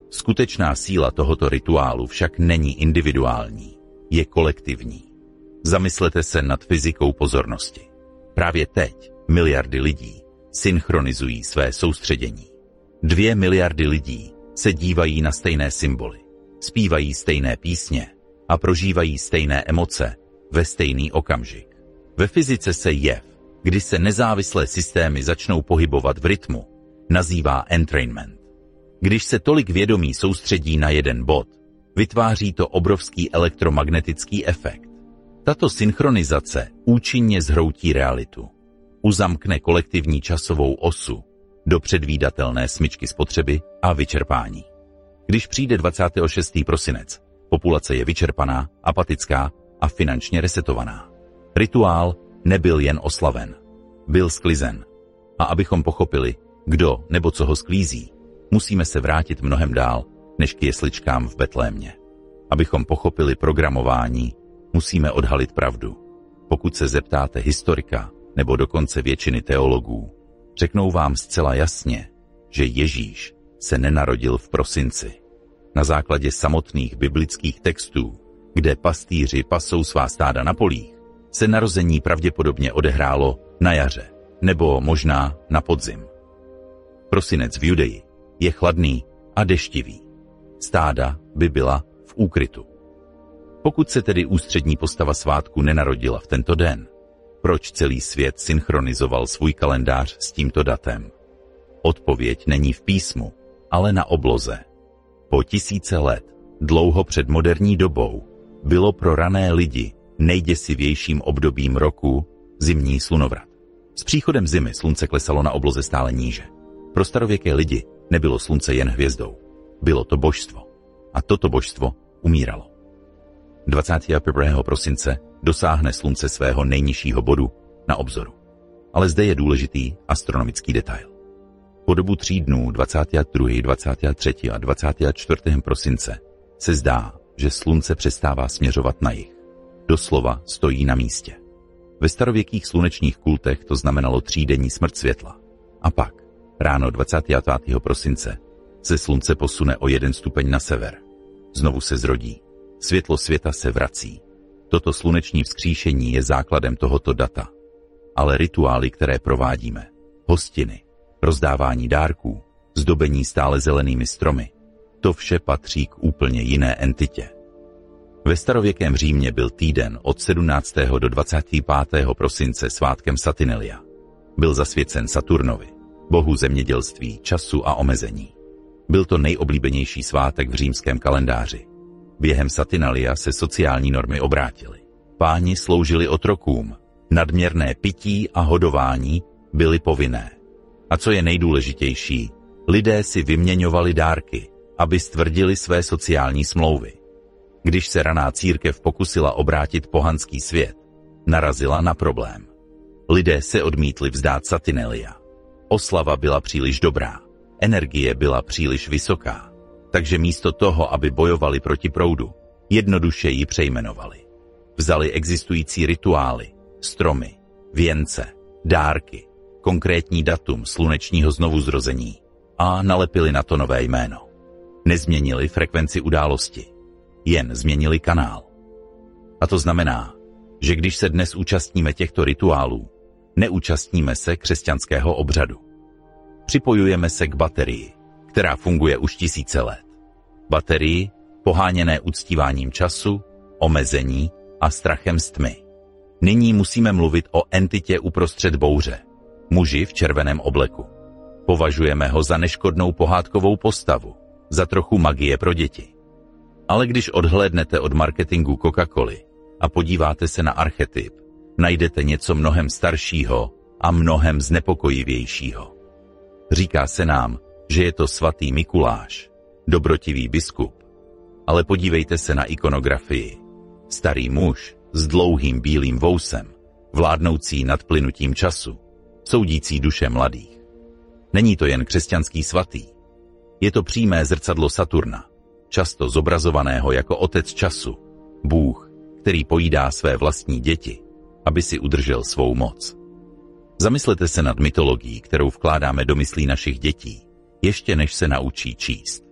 Skutečná síla tohoto rituálu však není individuální, je kolektivní. Zamyslete se nad fyzikou pozornosti. Právě teď miliardy lidí synchronizují své soustředění. 2 miliardy lidí se dívají na stejné symboly, zpívají stejné písně a prožívají stejné emoce ve stejný okamžik. Ve fyzice se jev, kdy se nezávislé systémy začnou pohybovat v rytmu, nazývá entrainment. Když se tolik vědomí soustředí na jeden bod, vytváří to obrovský elektromagnetický efekt. Tato synchronizace účinně zhroutí realitu. Uzamkne kolektivní časovou osu do předvídatelné smyčky spotřeby a vyčerpání. Když přijde 26. prosinec, populace je vyčerpaná, apatická a finančně resetovaná. Rituál nebyl jen oslaven, byl sklizen. A abychom pochopili, kdo nebo co ho sklízí, musíme se vrátit mnohem dál, než k jesličkám v Betlémě. Abychom pochopili programování, musíme odhalit pravdu. Pokud se zeptáte historika nebo dokonce většiny teologů, řeknou vám zcela jasně, že Ježíš se nenarodil v prosinci. Na základě samotných biblických textů, kde pastýři pasou svá stáda na polích, se narození pravděpodobně odehrálo na jaře, nebo možná na podzim. Prosinec v Judeji je chladný a deštivý. Stáda by byla v úkrytu. Pokud se tedy ústřední postava svátku nenarodila v tento den, proč celý svět synchronizoval svůj kalendář s tímto datem? Odpověď není v písmu, ale na obloze. Po tisíce let, dlouho před moderní dobou, bylo pro rané lidi nejděsivějším obdobím roku zimní slunovrat. S příchodem zimy slunce klesalo na obloze stále níže. Pro starověké lidi nebylo slunce jen hvězdou. Bylo to božstvo. A toto božstvo umíralo. 21. prosince dosáhne slunce svého nejnižšího bodu na obzoru. Ale zde je důležitý astronomický detail. Po dobu 3 dnů 22., 23. a 24. prosince se zdá, že slunce přestává směřovat na jih. Doslova stojí na místě. Ve starověkých slunečních kultech to znamenalo 3denní smrt světla. A pak, ráno 25. prosince, se slunce posune o 1 stupeň na sever. Znovu se zrodí. Světlo světa se vrací. Toto sluneční vzkříšení je základem tohoto data. Ale rituály, které provádíme, hostiny, rozdávání dárků, zdobení stále zelenými stromy, to vše patří k úplně jiné entitě. Ve starověkém Římě byl týden od 17. do 25. prosince svátkem Saturnalia. Byl zasvěcen Saturnovi, bohu zemědělství, času a omezení. Byl to nejoblíbenější svátek v římském kalendáři. Během Saturnalia se sociální normy obrátily. Páni sloužili otrokům, nadměrné pití a hodování byly povinné. A co je nejdůležitější, lidé si vyměňovali dárky, aby stvrdili své sociální smlouvy. Když se raná církev pokusila obrátit pohanský svět, narazila na problém. Lidé se odmítli vzdát Saturnalia. Oslava byla příliš dobrá, energie byla příliš vysoká, takže místo toho, aby bojovali proti proudu, jednoduše ji přejmenovali. Vzali existující rituály, stromy, věnce, dárky, konkrétní datum slunečního znovuzrození a nalepili na to nové jméno. Nezměnili frekvenci události, jen změnili kanál. A to znamená, že když se dnes účastníme těchto rituálů, neúčastníme se křesťanského obřadu. Připojujeme se k baterii, která funguje už tisíce let. Baterii, poháněné uctíváním času, omezení a strachem z tmy. Nyní musíme mluvit o entitě uprostřed bouře, muži v červeném obleku. Považujeme ho za neškodnou pohádkovou postavu, za trochu magie pro děti. Ale když odhlédnete od marketingu Coca-Coly a podíváte se na archetyp, najdete něco mnohem staršího a mnohem znepokojivějšího. Říká se nám, že je to svatý Mikuláš, dobrotivý biskup. Ale podívejte se na ikonografii. Starý muž s dlouhým bílým vousem, vládnoucí nad plynutím času, soudící duše mladých. Není to jen křesťanský svatý. Je to přímé zrcadlo Saturna, často zobrazovaného jako otec času, Bůh, který pojídá své vlastní děti, aby si udržel svou moc. Zamyslete se nad mytologií, kterou vkládáme do myslí našich dětí, ještě než se naučí číst.